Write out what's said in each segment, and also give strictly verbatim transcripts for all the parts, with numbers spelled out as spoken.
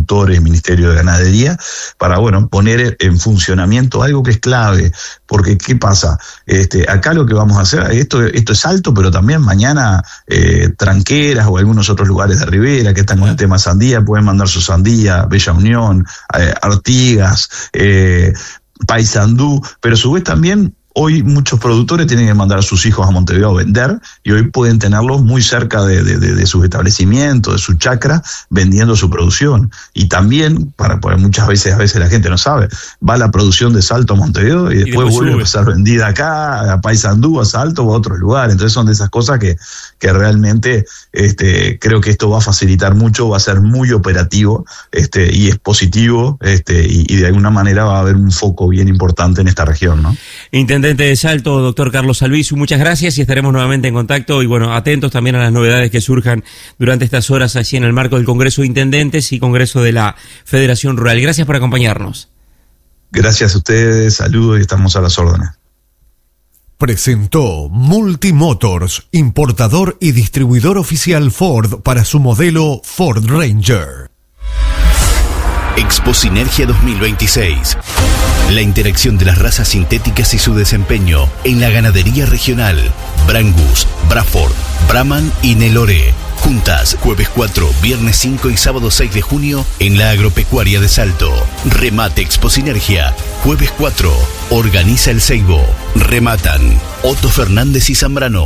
productores, Ministerio de Ganadería, para, bueno, poner en funcionamiento algo que es clave, porque ¿qué pasa? Este, acá lo que vamos a hacer, esto, esto es Salto, pero también mañana eh, Tranqueras o algunos otros lugares de Rivera que están con el tema sandía, pueden mandar su sandía, Bella Unión, eh, Artigas, eh, Paysandú, pero a su vez también hoy muchos productores tienen que mandar a sus hijos a Montevideo a vender y hoy pueden tenerlos muy cerca de, de, de, de sus establecimientos, de su chacra, vendiendo su producción. Y también, para, para muchas veces, a veces la gente no sabe, va la producción de Salto a Montevideo y después, y después vuelve sube. a ser vendida acá, a Paysandú, a Salto o a otros lugares. Entonces son de esas cosas que, que realmente este, creo que esto va a facilitar mucho, va a ser muy operativo este, y es positivo este, y, y de alguna manera va a haber un foco bien importante en esta región, ¿no? Intendente de Salto, doctor Carlos Albizu, muchas gracias y estaremos nuevamente en contacto y bueno, atentos también a las novedades que surjan durante estas horas allí en el marco del Congreso de Intendentes y Congreso de la Federación Rural. Gracias por acompañarnos. Gracias a ustedes, saludos y estamos a las órdenes. Presentó Multimotors, importador y distribuidor oficial Ford para su modelo Ford Ranger. Expo Sinergia dos mil veintiséis. La interacción de las razas sintéticas y su desempeño en la ganadería regional. Brangus, Braford, Brahman y Nelore. Juntas, jueves cuatro, viernes cinco y sábado seis de junio en la Agropecuaria de Salto. Remate Expo Sinergia, jueves cuatro. Organiza el Seibo. Rematan Otto Fernández y Zambrano.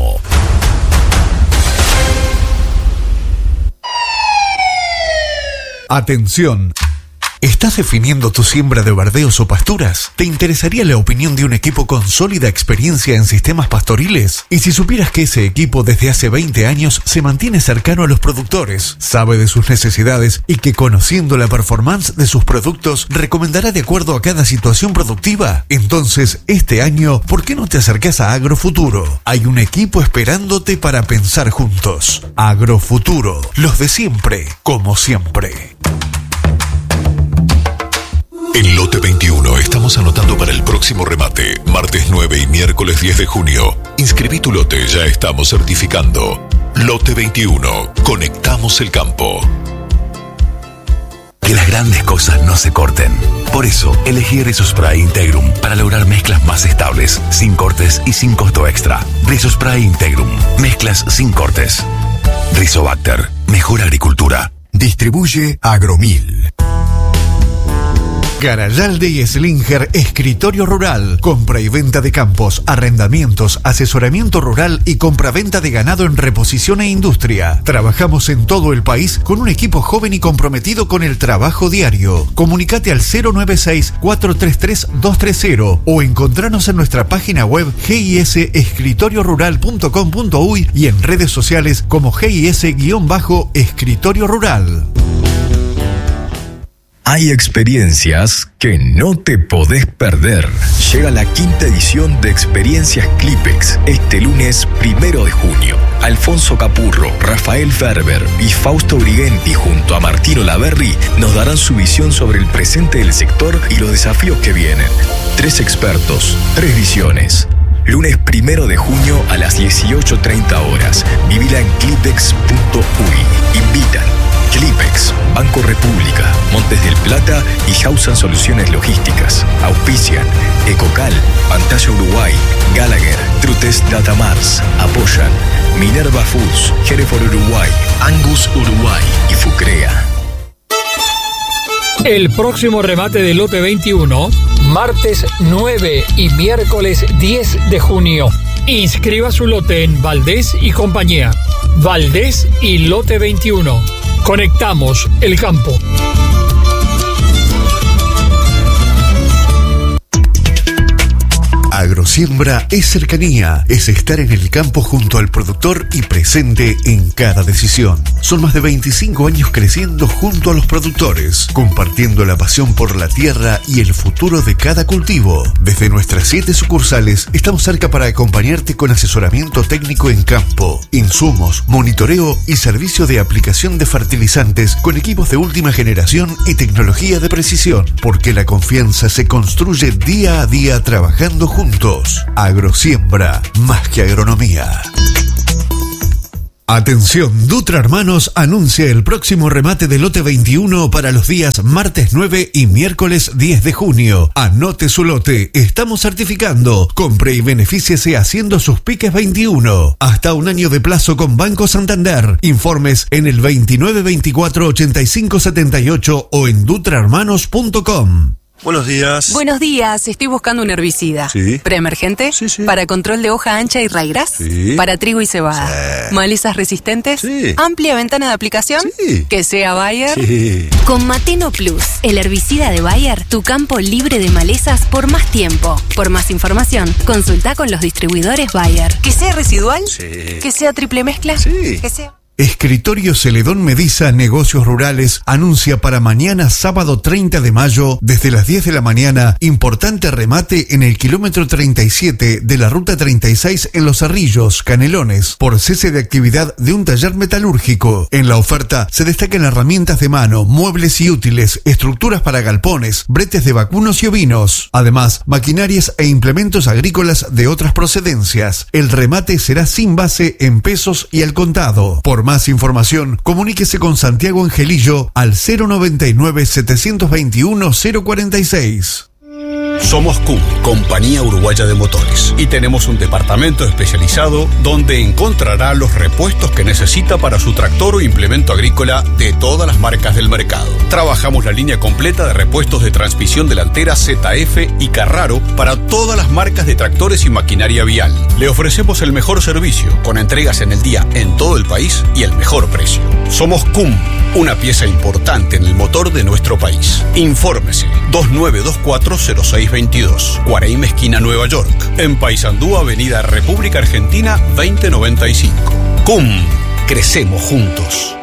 Atención. ¿Estás definiendo tu siembra de verdeos o pasturas? ¿Te interesaría la opinión de un equipo con sólida experiencia en sistemas pastoriles? Y si supieras que ese equipo desde hace veinte años se mantiene cercano a los productores, sabe de sus necesidades y que conociendo la performance de sus productos recomendará de acuerdo a cada situación productiva? Entonces, este año, ¿por qué no te acercás a Agrofuturo? Hay un equipo esperándote para pensar juntos. Agrofuturo, los de siempre, como siempre. En Lote veintiuno estamos anotando para el próximo remate, martes nueve y miércoles diez de junio. Inscribí tu lote, ya estamos certificando. Lote veintiuno, conectamos el campo. Que las grandes cosas no se corten. Por eso, elegí Rizospray Integrum para lograr mezclas más estables, sin cortes y sin costo extra. Rizospray Integrum, mezclas sin cortes. Rizobacter, mejor agricultura. Distribuye Agromil. Garayalde y Slinger, escritorio rural, compra y venta de campos, arrendamientos, asesoramiento rural y compra-venta de ganado en reposición e industria. Trabajamos en todo el país con un equipo joven y comprometido con el trabajo diario. Comunicate al cero nueve seis, cuatro tres tres, dos tres cero o encontranos en nuestra página web g i s escritorio rural punto com punto u y y en redes sociales como G I S-Escritorio Rural. Hay experiencias que no te podés perder. Llega la quinta edición de Experiencias Clipex este lunes primero de junio. Alfonso Capurro, Rafael Ferber y Fausto Brigenti junto a Martino Laverri nos darán su visión sobre el presente del sector y los desafíos que vienen. Tres expertos, tres visiones. Lunes primero de junio a las dieciocho treinta horas. Vivila en clipex punto uy. Invitan Clipex, Banco República, Montes del Plata y Hausan Soluciones Logísticas. Auspician Ecocal, Pantalla Uruguay, Gallagher, Trutest Data Mars. Apoyan Minerva Foods, Hereford Uruguay, Angus Uruguay y Fucrea. El próximo remate del lote veintiuno, martes nueve y miércoles diez de junio. Inscriba su lote en Valdés y compañía. Valdés y lote veintiuno. Conectamos el campo. Agrosiembra es cercanía, es estar en el campo junto al productor y presente en cada decisión. Son más de veinticinco años creciendo junto a los productores, compartiendo la pasión por la tierra y el futuro de cada cultivo. Desde nuestras siete sucursales, estamos cerca para acompañarte con asesoramiento técnico en campo, insumos, monitoreo y servicio de aplicación de fertilizantes con equipos de última generación y tecnología de precisión, porque la confianza se construye día a día trabajando juntos. Agrosiembra, más que agronomía. Atención, Dutra Hermanos anuncia el próximo remate del lote veintiuno para los días martes nueve y miércoles diez de junio. Anote su lote, estamos certificando. Compre y benefíciese haciendo sus piques veintiuno. Hasta un año de plazo con Banco Santander. Informes en el veintinueve veinticuatro ochenta y cinco setenta y ocho o en dutra hermanos punto com. Buenos días. Buenos días, estoy buscando un herbicida. Sí. ¿Preemergente? Sí, sí. ¿Para control de hoja ancha y raigras? Sí. ¿Para trigo y cebada? Sí. ¿Malezas resistentes? Sí. ¿Amplia ventana de aplicación? Sí. ¿Que sea Bayer? Sí. Con Mateno Plus, el herbicida de Bayer, tu campo libre de malezas por más tiempo. Por más información, consulta con los distribuidores Bayer. ¿Que sea residual? Sí. ¿Que sea triple mezcla? Sí. ¿Que sea...? Escritorio Celedón Mediza Negocios Rurales anuncia para mañana sábado treinta de mayo desde las diez de la mañana importante remate en el kilómetro treinta y siete de la ruta treinta y seis en Los Cerrillos, Canelones, por cese de actividad de un taller metalúrgico. En la oferta se destacan herramientas de mano, muebles y útiles, estructuras para galpones, bretes de vacunos y ovinos. Además, maquinarias e implementos agrícolas de otras procedencias. El remate será sin base en pesos y al contado. Por más información, comuníquese con Santiago Angelillo al cero noventa y nueve setecientos veintiuno cero cuarenta y seis. Somos C U M, Compañía Uruguaya de Motores, y tenemos un departamento especializado donde encontrará los repuestos que necesita para su tractor o implemento agrícola de todas las marcas del mercado. Trabajamos la línea completa de repuestos de transmisión delantera Z F y Carraro para todas las marcas de tractores y maquinaria vial. Le ofrecemos el mejor servicio, con entregas en el día en todo el país y el mejor precio. Somos C U M, una pieza importante en el motor de nuestro país. Infórmese dos nueve dos cuatro cero seis veintidós, Cuareim esquina Nueva York, en Paysandú, Avenida República Argentina veinte noventa y cinco. C U M, crecemos juntos.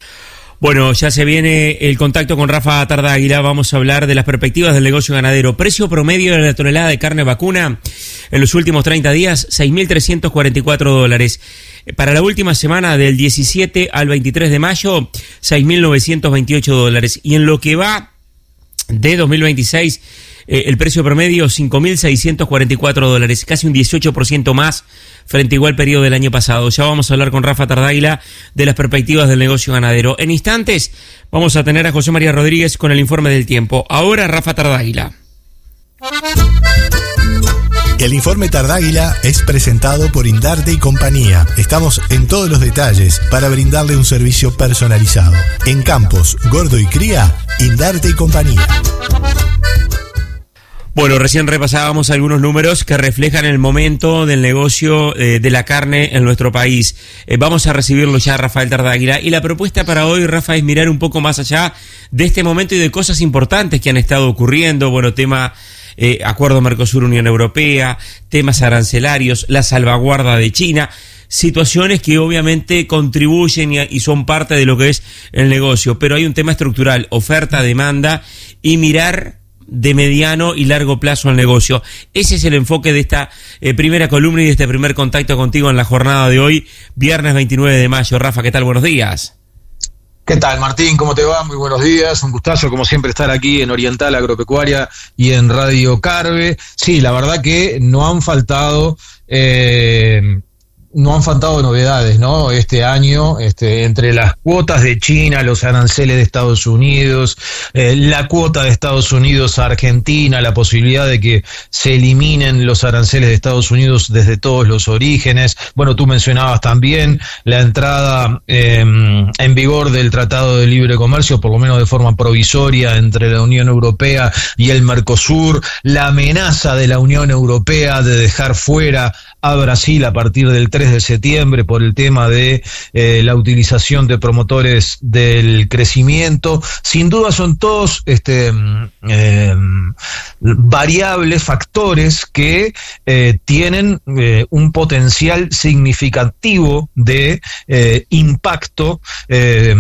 Bueno, ya se viene el contacto con Rafa Tardáguila. Vamos a hablar de las perspectivas del negocio ganadero. Precio promedio de la tonelada de carne vacuna en los últimos treinta días, seis mil trescientos cuarenta y cuatro dólares. Para la última semana, del diecisiete al veintitrés de mayo, seis mil novecientos veintiocho dólares. Y en lo que va de dos mil veintiséis, eh, el precio promedio cinco mil seiscientos cuarenta y cuatro dólares, casi un dieciocho por ciento más frente a igual periodo del año pasado. Ya vamos a hablar con Rafa Tardáguila de las perspectivas del negocio ganadero. En instantes vamos a tener a José María Rodríguez con el informe del tiempo. Ahora Rafa Tardáguila. El informe Tardáguila es presentado por Indarte y Compañía. Estamos en todos los detalles para brindarle un servicio personalizado. En Campos, Gordo y Cría, Indarte y Compañía. Bueno, recién repasábamos algunos números que reflejan el momento del negocio eh, de la carne en nuestro país. Eh, vamos a recibirlo ya, Rafael Tardáguila. Y la propuesta para hoy, Rafa, es mirar un poco más allá de este momento y de cosas importantes que han estado ocurriendo. Bueno, tema eh, Acuerdo Mercosur-Unión Europea, temas arancelarios, la salvaguarda de China. Situaciones que obviamente contribuyen y, y son parte de lo que es el negocio. Pero hay un tema estructural, oferta, demanda y mirar de mediano y largo plazo al negocio. Ese es el enfoque de esta eh, primera columna y de este primer contacto contigo en la jornada de hoy, viernes veintinueve de mayo. Rafa, ¿qué tal? Buenos días. ¿Qué tal, Martín? ¿Cómo te va? Muy buenos días. Un gustazo, como siempre, estar aquí en Oriental Agropecuaria y en Radio Carve. Sí, la verdad que no han faltado... Eh, No han faltado novedades, ¿no? Este año, este, entre las cuotas de China, los aranceles de Estados Unidos, eh, la cuota de Estados Unidos a Argentina, la posibilidad de que se eliminen los aranceles de Estados Unidos desde todos los orígenes. Bueno, tú mencionabas también la entrada eh, en vigor del Tratado de Libre Comercio, por lo menos de forma provisoria, entre la Unión Europea y el Mercosur, la amenaza de la Unión Europea de dejar fuera a Brasil a partir del tres de septiembre por el tema de eh, la utilización de promotores del crecimiento. Sin duda son todos este, eh, variables, factores que eh, tienen eh, un potencial significativo de eh, impacto eh,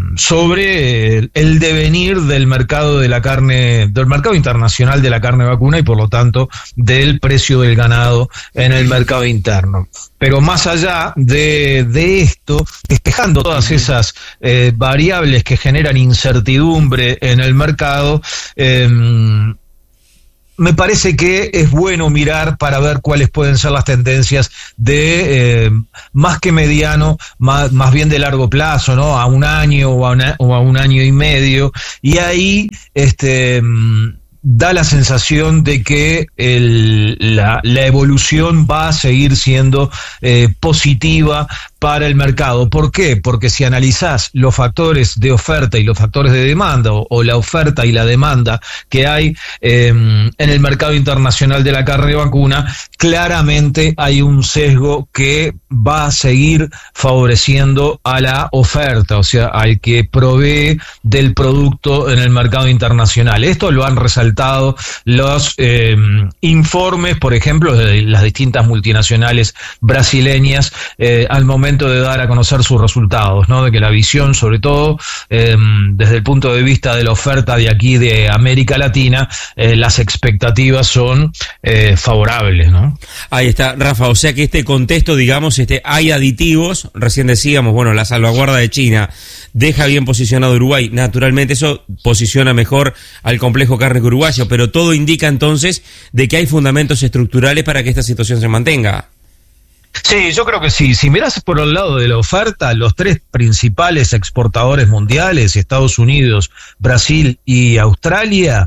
sobre el, el devenir del mercado de la carne, del mercado internacional de la carne vacuna y por lo tanto del precio del ganado en el mercado interno. Pero más allá de, de esto, despejando todas esas eh, variables que generan incertidumbre en el mercado, eh, me parece que es bueno mirar para ver cuáles pueden ser las tendencias de eh, más que mediano, más, más bien de largo plazo, ¿no? A un año o a, una, o a un año y medio, y ahí este da la sensación de que el, la, la evolución va a seguir siendo eh, positiva para el mercado. ¿Por qué? Porque si analizás los factores de oferta y los factores de demanda, o, o la oferta y la demanda que hay eh, en el mercado internacional de la carne vacuna, claramente hay un sesgo que va a seguir favoreciendo a la oferta, o sea, al que provee del producto en el mercado internacional. Esto lo han resaltado los eh, informes, por ejemplo, de las distintas multinacionales brasileñas eh, al momento de dar a conocer sus resultados, ¿no? De que la visión, sobre todo eh, desde el punto de vista de la oferta de aquí de América Latina, eh, las expectativas son eh, favorables, ¿no? Ahí está, Rafa, o sea que este contexto, digamos, este hay aditivos, recién decíamos, bueno, la salvaguarda de China deja bien posicionado Uruguay, naturalmente eso posiciona mejor al complejo cárnico uruguayo, pero todo indica entonces de que hay fundamentos estructurales para que esta situación se mantenga. Sí, yo creo que sí. Si mirás por el lado de la oferta, los tres principales exportadores mundiales, Estados Unidos, Brasil y Australia,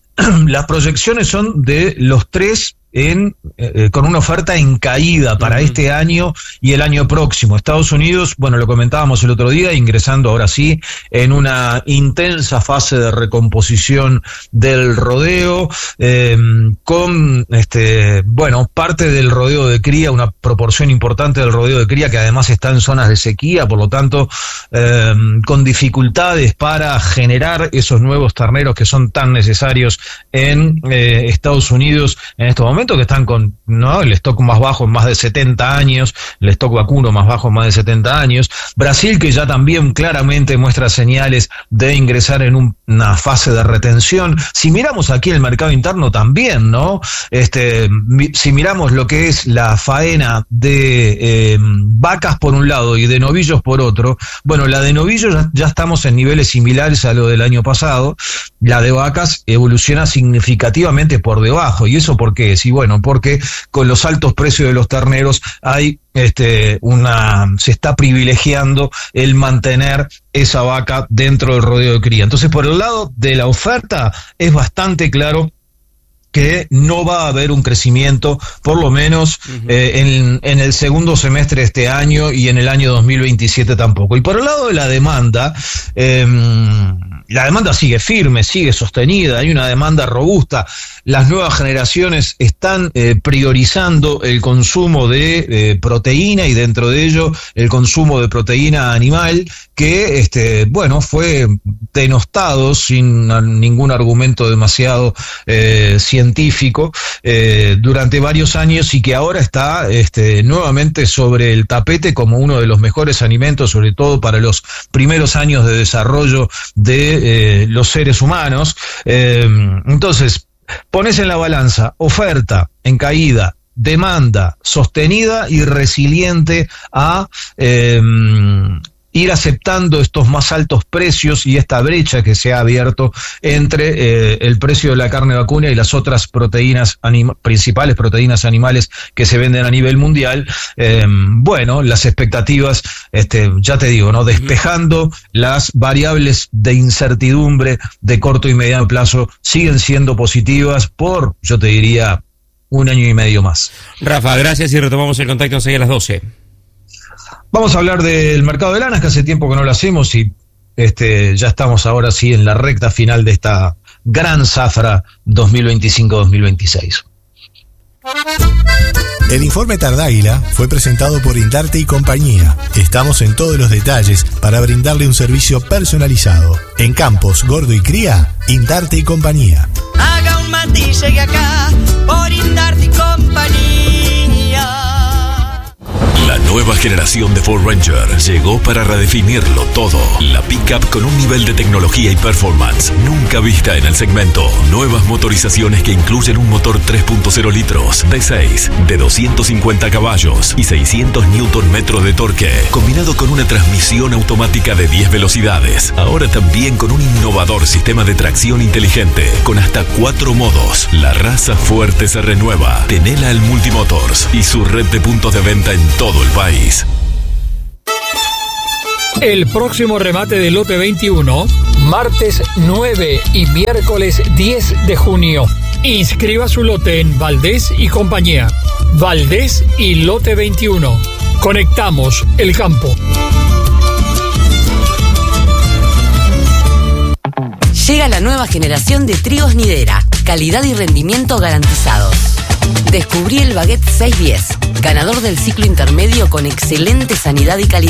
las proyecciones son de los tres en eh, con una oferta en caída para uh-huh. este año y el año próximo. Estados Unidos, bueno, lo comentábamos el otro día, ingresando ahora sí en una intensa fase de recomposición del rodeo, eh, con, este, bueno, parte del rodeo de cría, una proporción importante del rodeo de cría que además está en zonas de sequía, por lo tanto, eh, con dificultades para generar esos nuevos terneros que son tan necesarios en eh, Estados Unidos en estos momentos, que están con, ¿no?, el stock más bajo en más de setenta años, el stock vacuno más bajo en más de setenta años. Brasil, que ya también claramente muestra señales de ingresar en un, una fase de retención. Si miramos aquí el mercado interno también, ¿no? Este, mi, si miramos lo que es la faena de eh, vacas por un lado y de novillos por otro, bueno, la de novillos ya, ya estamos en niveles similares a lo del año pasado. La de vacas evoluciona significativamente por debajo. ¿Y eso por qué? Si bueno, porque con los altos precios de los terneros hay este una se está privilegiando el mantener esa vaca dentro del rodeo de cría. Entonces, por el lado de la oferta es bastante claro que no va a haber un crecimiento, por lo menos uh-huh. eh, en, en el segundo semestre de este año y en el año dos mil veintisiete tampoco. Y por el lado de la demanda, eh, la demanda sigue firme, sigue sostenida, hay una demanda robusta. Las nuevas generaciones están eh, priorizando el consumo de eh, proteína y dentro de ello el consumo de proteína animal, que este bueno fue denostado sin ningún argumento demasiado eh, científico eh, durante varios años y que ahora está este, nuevamente sobre el tapete como uno de los mejores alimentos, sobre todo para los primeros años de desarrollo de eh, los seres humanos. Eh, entonces, pones en la balanza oferta en caída, demanda sostenida y resiliente a eh, ir aceptando estos más altos precios y esta brecha que se ha abierto entre eh, el precio de la carne vacuna y las otras proteínas anima- principales proteínas animales que se venden a nivel mundial. Eh, bueno, las expectativas, este, ya te digo, ¿no? Despejando las variables de incertidumbre de corto y mediano plazo, siguen siendo positivas por, yo te diría, un año y medio más. Rafa, gracias y retomamos el contacto enseguida a las doce. Vamos a hablar del mercado de lanas, que hace tiempo que no lo hacemos y este ya estamos ahora sí en la recta final de esta gran zafra dos mil veinticinco dos mil veintiséis. El informe Tardáguila fue presentado por Indarte y compañía. Estamos en todos los detalles para brindarle un servicio personalizado. En Campos, Gordo y Cría, Indarte y compañía. Haga un mate y llegue acá por Indarte y compañía. La noche nueva generación de Ford Ranger llegó para redefinirlo todo. La pickup con un nivel de tecnología y performance nunca vista en el segmento. Nuevas motorizaciones que incluyen un motor tres punto cero litros, V seis, de doscientos cincuenta caballos y seiscientos newton metros de torque, combinado con una transmisión automática de diez velocidades. Ahora también con un innovador sistema de tracción inteligente, con hasta cuatro modos. La raza fuerte se renueva. Tenela al Multimotors y su red de puntos de venta en todo el país. El próximo remate del lote veintiuno, martes nueve y miércoles diez de junio. Inscriba su lote en Valdés y compañía. Valdés y lote veintiuno. Conectamos el campo. Llega la nueva generación de trigos Nidera. Calidad y rendimiento garantizados. Descubrí el Baguette seiscientos diez, ganador del ciclo intermedio con excelente sanidad y calidad.